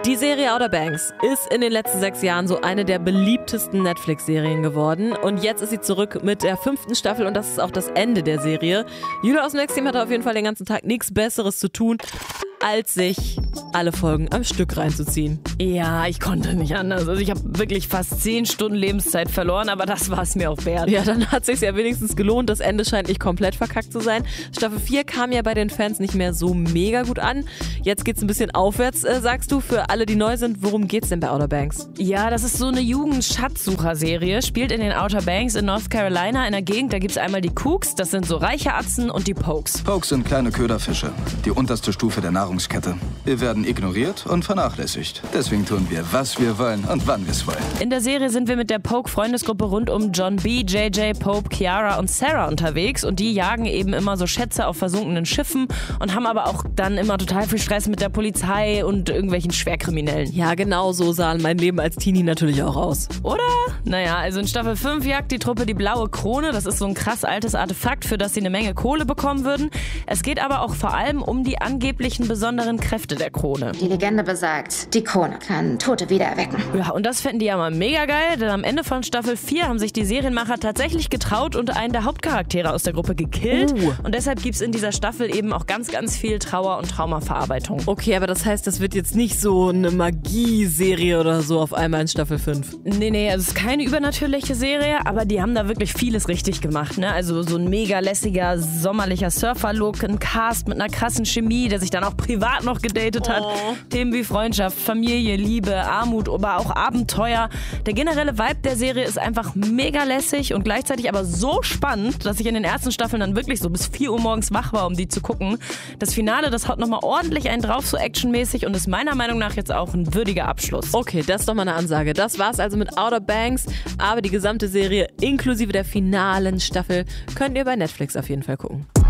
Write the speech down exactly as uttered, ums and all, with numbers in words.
Die Serie Outer Banks ist in den letzten sechs Jahren so eine der beliebtesten Netflix-Serien geworden. Und jetzt ist sie zurück mit der fünften Staffel und das ist auch das Ende der Serie. Julia aus dem Next Team hatte auf jeden Fall den ganzen Tag nichts Besseres zu tun, als sich alle Folgen am Stück reinzuziehen. Ja, ich konnte nicht anders. Also ich habe wirklich fast zehn Stunden Lebenszeit verloren, aber das war es mir auch wert. Ja, dann hat es sich ja wenigstens gelohnt. Das Ende scheint nicht komplett verkackt zu sein. Staffel vier kam ja bei den Fans nicht mehr so mega gut an. Jetzt geht's ein bisschen aufwärts, äh, sagst du. Für alle, die neu sind, worum geht's denn bei Outer Banks? Ja, das ist so eine Jugend-Schatzsucher-Serie. Spielt in den Outer Banks in North Carolina in der Gegend. Da gibt's einmal die Cooks, das sind so reiche Atzen, und die Pokes. Pokes sind kleine Köderfische, die unterste Stufe der Nahrungskette. Wir werden ignoriert und vernachlässigt. Deswegen tun wir, was wir wollen und wann wir es wollen. In der Serie sind wir mit der Poke-Freundesgruppe rund um John B., J J, Pope, Kiara und Sarah unterwegs. Und die jagen eben immer so Schätze auf versunkenen Schiffen und haben aber auch dann immer total viel Stress mit der Polizei und irgendwelchen Schwerkriminellen. Ja, genau so sah mein Leben als Teenie natürlich auch aus. Oder? Naja, also in Staffel fünf jagt die Truppe die blaue Krone. Das ist so ein krass altes Artefakt, für das sie eine Menge Kohle bekommen würden. Es geht aber auch vor allem um die angeblichen besonderen Kräfte der Krone. Die Legende besagt, die Krone kann Tote wieder erwecken. Ja, und das fänden die ja mal mega geil, denn am Ende von Staffel vier haben sich die Serienmacher tatsächlich getraut und einen der Hauptcharaktere aus der Gruppe gekillt. Uh. Und deshalb gibt es in dieser Staffel eben auch ganz, ganz viel Trauer- und Traumaverarbeitung. Okay, aber das heißt, das wird jetzt nicht so eine Magie-Serie oder so auf einmal in Staffel fünf. Nee, nee, also es ist keine übernatürliche Serie, aber die haben da wirklich vieles richtig gemacht, ne? Also so ein mega lässiger, sommerlicher Surfer-Look, ein Cast mit einer krassen Chemie, der sich dann auch privat noch gedatet hat. Oh. Themen wie Freundschaft, Familie, Liebe, Armut, aber auch Abenteuer. Der generelle Vibe der Serie ist einfach mega lässig und gleichzeitig aber so spannend, dass ich in den ersten Staffeln dann wirklich so bis vier Uhr morgens wach war, um die zu gucken. Das Finale, das haut nochmal ordentlich einen drauf, so actionmäßig, und ist meiner Meinung nach jetzt auch ein würdiger Abschluss. Okay, das ist doch mal eine Ansage. Das war's also mit Outer Banks, aber die gesamte Serie inklusive der finalen Staffel könnt ihr bei Netflix auf jeden Fall gucken.